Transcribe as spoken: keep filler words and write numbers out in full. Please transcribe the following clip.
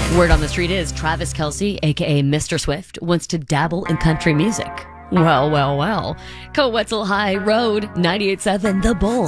Word on the street is Travis Kelce, aka Mister Swift, wants to dabble in country music. Well, well, well. Coetzel High Road, ninety-eight point seven The Bull.